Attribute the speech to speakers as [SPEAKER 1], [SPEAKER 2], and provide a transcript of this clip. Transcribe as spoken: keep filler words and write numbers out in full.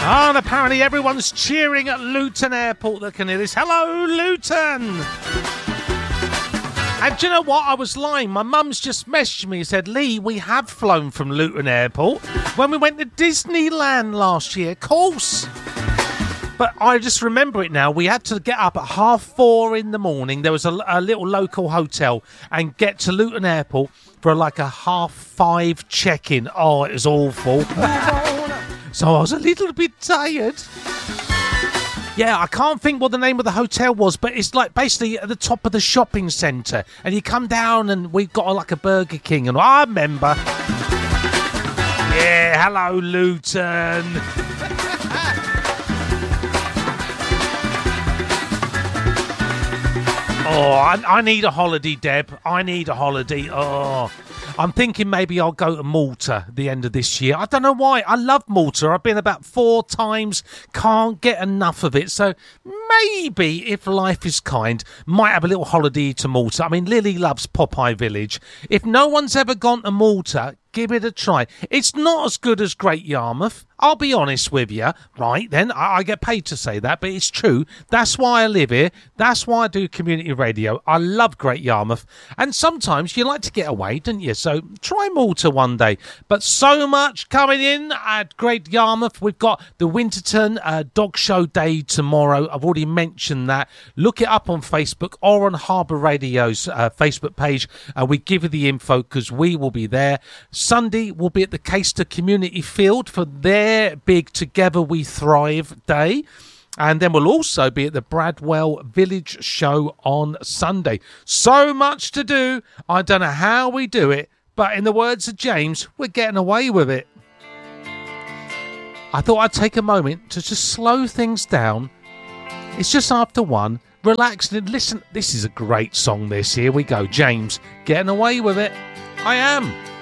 [SPEAKER 1] Ah, and apparently everyone's cheering at Luton Airport that can hear this. Hello, Luton! And do you know what? I was lying. My mum's just messaged me and said, Lee, we have flown from Luton Airport when we went to Disneyland last year. Of course. But I just remember it now. We had to get up at half four in the morning. There was a, a little local hotel and get to Luton Airport for like a half five check-in. Oh, it was awful. So I was a little bit tired. Yeah, I can't think what the name of the hotel was, but it's like basically at the top of the shopping centre. And you come down and we've got like a Burger King. And I remember. Yeah, hello, Luton. Oh, I, I need a holiday, Deb. I need a holiday. Oh, I'm thinking maybe I'll go to Malta at the end of this year. I don't know why. I love Malta. I've been about four times. Can't get enough of it. So maybe, if life is kind, might have a little holiday to Malta. I mean, Lily loves Popeye Village. If no one's ever gone to Malta, give it a try. It's not as good as Great Yarmouth. I'll be honest with you. Right, then, I, I get paid to say that, but it's true. That's why I live here. That's why I do community radio. I love Great Yarmouth. And sometimes you like to get away, don't you? So try Malta one day. But so much coming in at Great Yarmouth. We've got the Winterton uh, Dog Show Day tomorrow. I've already mentioned that. Look it up on Facebook or on Harbour Radio's uh, Facebook page. Uh, we give you the info because we will be there. Sunday we'll be at the Caister Community Field for their big Together We Thrive Day. And then we'll also be at the Bradwell Village Show on Sunday. So much to do. I don't know how we do it, but in the words of James, we're getting away with it. I thought I'd take a moment to just slow things down. It's just after one. Relax and listen. This is a great song, this. Here we go. James, getting away with it. I am.